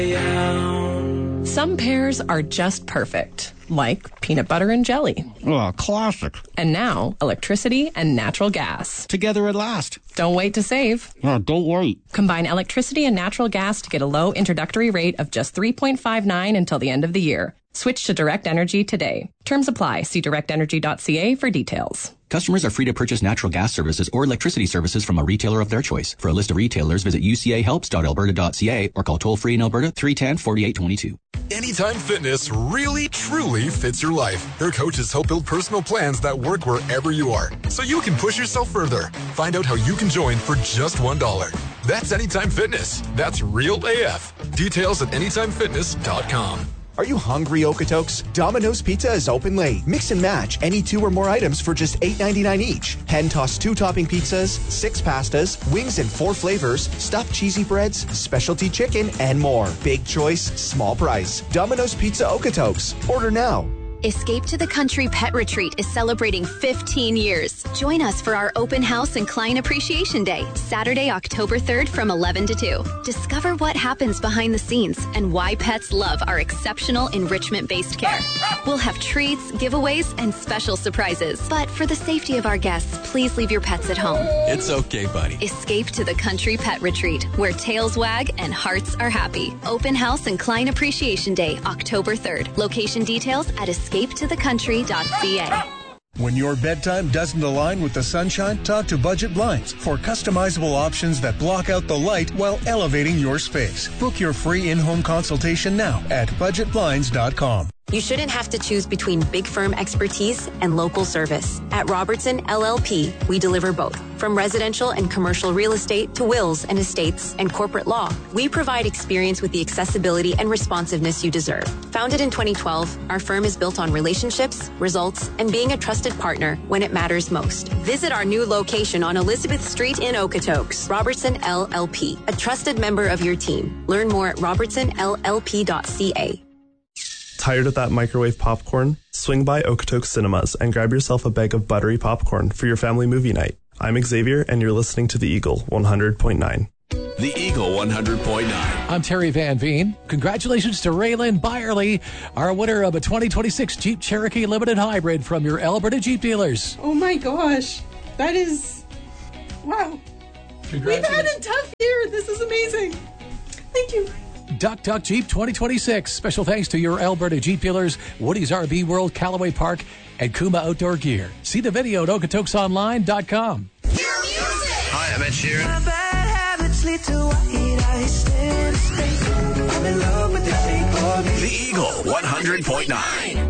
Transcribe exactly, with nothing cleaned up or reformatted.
Some pairs are just perfect, like peanut butter and jelly. Oh, classic. And now, electricity and natural gas. Together at last. Don't wait to save. Oh, don't wait. Combine electricity and natural gas to get a low introductory rate of just three point five nine until the end of the year. Switch to Direct Energy today. Terms apply. See direct energy dot c a for details. Customers are free to purchase natural gas services or electricity services from a retailer of their choice. For a list of retailers, visit u c a helps dot alberta dot c a or call toll-free in Alberta three one zero, four eight two two. Anytime Fitness really, truly fits your life. Their coaches help build personal plans that work wherever you are, so you can push yourself further. Find out how you can join for just one dollar. That's Anytime Fitness. That's real A F. Details at anytime fitness dot com. Are you hungry, Okotoks? Domino's Pizza is open late. Mix and match any two or more items for just eight ninety-nine each. Hand-tossed two-topping pizzas, six pastas, wings in four flavors, stuffed cheesy breads, specialty chicken, and more. Big choice, small price. Domino's Pizza Okotoks. Order now. Escape to the Country Pet Retreat is celebrating fifteen years. Join us for our open house and Client Appreciation Day, Saturday, October third from eleven to two. Discover what happens behind the scenes and why pets love our exceptional enrichment-based care. We'll have treats, giveaways, and special surprises. But for the safety of our guests, please leave your pets at home. It's okay, buddy. Escape to the Country Pet Retreat, where tails wag and hearts are happy. Open house and Client Appreciation Day, October third. Location details at escape to the country dot c a. When your bedtime doesn't align with the sunshine, talk to Budget Blinds for customizable options that block out the light while elevating your space. Book your free in-home consultation now at budget blinds dot com. You shouldn't have to choose between big firm expertise and local service. At Robertson L L P, we deliver both. From residential and commercial real estate to wills and estates and corporate law, we provide experience with the accessibility and responsiveness you deserve. Founded in twenty twelve, our firm is built on relationships, results, and being a trusted partner when it matters most. Visit our new location on Elizabeth Street in Okotoks. Robertson L L P, a trusted member of your team. Learn more at robertson l l p dot c a. Tired of that microwave popcorn? Swing by Okotoks Cinemas and grab yourself a bag of buttery popcorn for your family movie night. I'm Xavier, and you're listening to The Eagle one hundred point nine. The Eagle one hundred point nine. I'm Terry Van Veen. Congratulations to Raylan Byerly, our winner of a twenty twenty-six Jeep Cherokee Limited Hybrid from your Alberta Jeep dealers. Oh my gosh. That is... Wow. We've had a tough year. This is amazing. Thank you. Duck Duck Jeep twenty twenty-six. Special thanks to your Alberta Jeep dealers, Woody's R V World, Callaway Park, and Kuma Outdoor Gear. See the video at okotokes online dot com. Hi, I'm Ed Sheeran. My bad habits lead to white eyes. I'm in love with the shape of The Eagle one hundred point nine.